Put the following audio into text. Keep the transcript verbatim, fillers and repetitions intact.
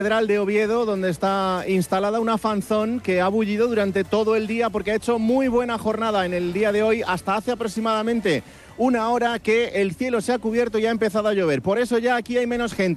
Catedral de Oviedo, donde está instalada una fanzón que ha bullido durante todo el día porque ha hecho muy buena jornada en el día de hoy, hasta hace aproximadamente una hora que el cielo se ha cubierto y ha empezado a llover. Por eso ya aquí hay menos gente.